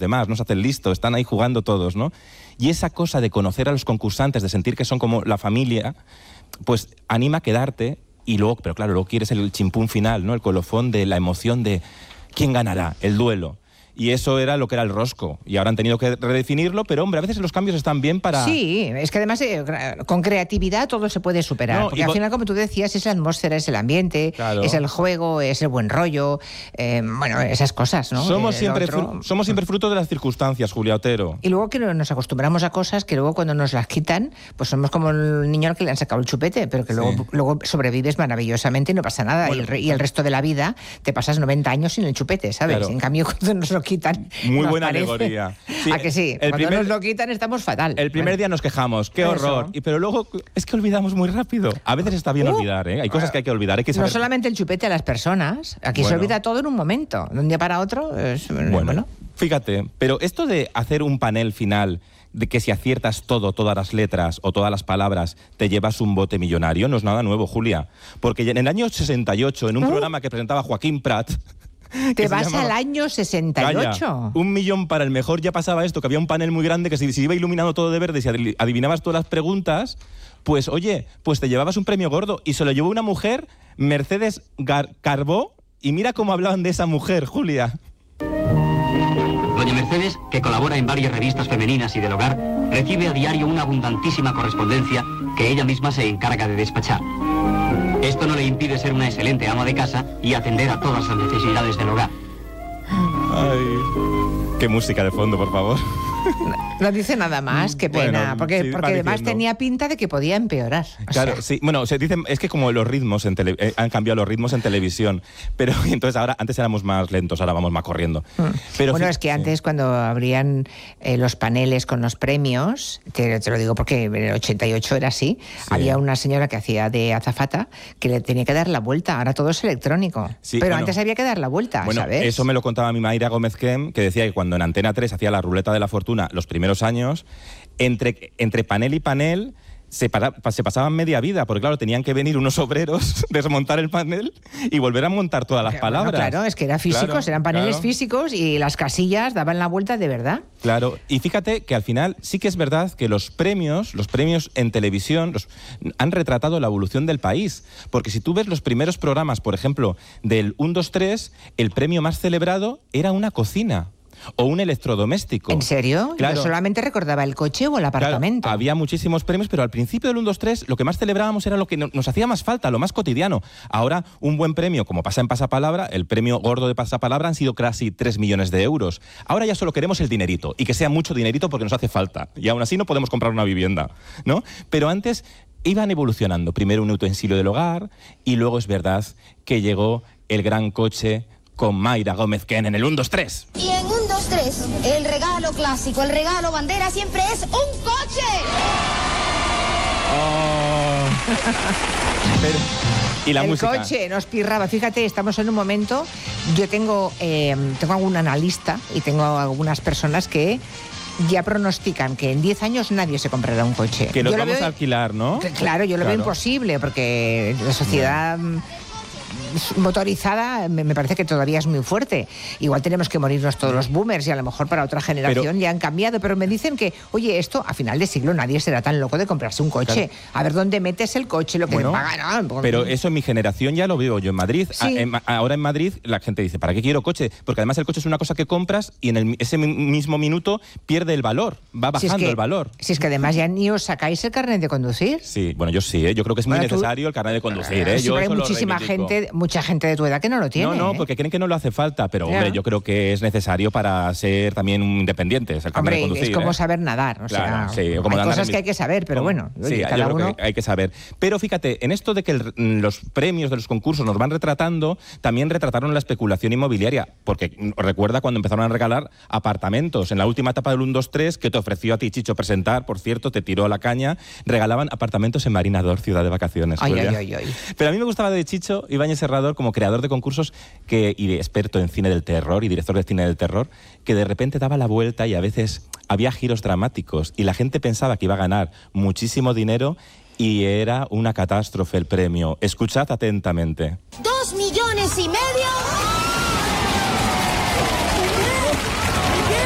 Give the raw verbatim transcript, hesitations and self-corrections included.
demás, no se hacen listo, están ahí jugando todos, ¿no? Y esa cosa de conocer a los concursantes, de sentir que son como la familia, pues anima a quedarte y luego, pero claro, luego quieres el chimpún final, ¿no? El colofón de la emoción de quién ganará, el duelo. Y eso era lo que era el rosco. Y ahora han tenido que redefinirlo, pero hombre, a veces los cambios están bien para... Sí, es que además eh, con creatividad todo se puede superar. No, porque y al con... final, como tú decías, es la atmósfera, es el ambiente, claro. es el juego, es el buen rollo, eh, bueno, esas cosas, ¿no? Somos el siempre, otro... fru somos siempre fruto de las circunstancias, Julia Otero. Y luego que nos acostumbramos a cosas que luego cuando nos las quitan, pues somos como el niño al que le han sacado el chupete, pero que luego, sí. luego sobrevives maravillosamente y no pasa nada. Bueno, y, el re y el resto de la vida te pasas noventa años sin el chupete, ¿sabes? Claro. En cambio, cuando nos lo quitan... Muy Muy buena parece. alegoría. Sí, ¿a que sí? El Cuando primer, nos lo quitan estamos fatal. El primer bueno. día nos quejamos, qué horror. Y, pero luego es que olvidamos muy rápido. A veces está bien uh, olvidar, ¿eh? Hay cosas que hay que olvidar. Hay que saber... No solamente el chupete a las personas, aquí bueno. se olvida todo en un momento. De un día para otro es... Bueno, bueno, fíjate, pero esto de hacer un panel final de que si aciertas todo, todas las letras o todas las palabras, te llevas un bote millonario, no es nada nuevo, Julia. Porque en el año sesenta y ocho, en un uh. programa que presentaba Joaquín Prat... Te vas llamaba... al año sesenta y ocho. Calla, un millón para el mejor. Ya pasaba esto, que había un panel muy grande que si, si iba iluminando todo de verde, si adivinabas todas las preguntas, pues oye, pues te llevabas un premio gordo. Y se lo llevó una mujer, Mercedes Gar Carbó, y mira cómo hablaban de esa mujer, Julia. Doña Mercedes, que colabora en varias revistas femeninas y del hogar, recibe a diario una abundantísima correspondencia que ella misma se encarga de despachar. Esto no le impide ser una excelente ama de casa y atender a todas las necesidades del hogar. Ay, qué música de fondo, por favor. No, no dice nada más, qué pena, bueno, porque, sí, porque además tenía pinta de que podía empeorar. Claro, sea. sí, bueno, se dice, es que como los ritmos en tele, eh, han cambiado los ritmos en televisión, pero entonces ahora, antes éramos más lentos, ahora vamos más corriendo. Mm. Pero, bueno, sí, es que antes sí. cuando abrían eh, los paneles con los premios, te, te lo digo porque en el ochenta y ocho era así, sí. había una señora que hacía de azafata que le tenía que dar la vuelta, ahora todo es electrónico, sí, pero bueno, antes había que dar la vuelta, bueno, ¿sabes? Eso me lo contaba mi Mayra Gómez Kem, que decía que cuando en Antena tres hacía la ruleta de la fortuna los primeros años, entre, entre panel y panel se, para, se pasaban media vida, porque claro, tenían que venir unos obreros, desmontar el panel y volver a montar todas las palabras. Bueno, claro, es que eran físicos, claro, eran paneles claro. físicos y las casillas daban la vuelta de verdad. Claro, y fíjate que al final sí que es verdad que los premios, los premios en televisión los, han retratado la evolución del país, porque si tú ves los primeros programas, por ejemplo, del uno, dos, tres, el premio más celebrado era una cocina. O un electrodoméstico. ¿En serio? Claro. Yo solamente recordaba el coche o el apartamento. Claro, había muchísimos premios, pero al principio del uno, dos, tres lo que más celebrábamos era lo que nos hacía más falta, lo más cotidiano. Ahora, un buen premio, como pasa en Pasapalabra, el premio gordo de Pasapalabra han sido casi tres millones de euros. Ahora ya solo queremos el dinerito, y que sea mucho dinerito porque nos hace falta. Y aún así no podemos comprar una vivienda, ¿no? Pero antes iban evolucionando. Primero un utensilio del hogar, y luego es verdad que llegó el gran coche con Mayra Gómez Ken en el uno, dos, tres. Y en uno, dos, tres, el regalo clásico, el regalo bandera siempre es un coche. Oh. Pero, y la el música. coche nos pirraba. Fíjate, estamos en un momento, yo tengo, eh, tengo algún analista y tengo algunas personas que ya pronostican que en diez años nadie se comprará un coche. Que los yo vamos veo, a alquilar, ¿no? Claro, yo lo claro. veo imposible porque la sociedad... Yeah. motorizada me parece que todavía es muy fuerte. Igual tenemos que morirnos todos los boomers y a lo mejor para otra generación pero, ya han cambiado, pero me dicen que, oye, esto a final de siglo nadie será tan loco de comprarse un coche. Claro. A ver dónde metes el coche, lo que bueno, pagan. ¿No? Pero eso en mi generación ya lo veo yo en Madrid. Sí. A, en, ahora en Madrid la gente dice, ¿para qué quiero coche? Porque además el coche es una cosa que compras y en el, ese mismo minuto pierde el valor, va bajando si es que, el valor. Si es que además ya ni os sacáis el carnet de conducir. Sí, bueno, yo sí, ¿eh? Yo creo que es muy bueno, necesario tú, el carnet de conducir. ¿eh? Sí, yo hay muchísima gente, mucha gente de tu edad que no lo tiene. No, no, ¿eh? porque creen que no lo hace falta, pero hombre, yeah. yo creo que es necesario para ser también independientes. El hombre, de conducir, es como ¿eh? saber nadar. O claro, sea, sí, como hay cosas el... que hay que saber, pero como... bueno, oye, sí, cada yo uno... creo que hay que saber. Pero fíjate, en esto de que el, los premios de los concursos nos van retratando, también retrataron la especulación inmobiliaria, porque recuerda cuando empezaron a regalar apartamentos. En la última etapa del uno, dos, tres, que te ofreció a ti, Chicho, presentar, por cierto, te tiró a la caña, regalaban apartamentos en Marinador, ciudad de vacaciones. Ay, ay, ay, ay. Pero a mí me gustaba de Chicho Ibáñez Serrador como creador de concursos que, y de experto en cine del terror y director de cine del terror, que de repente daba la vuelta y a veces había giros dramáticos y la gente pensaba que iba a ganar muchísimo dinero y era una catástrofe el premio. Escuchad atentamente. Dos millones y medio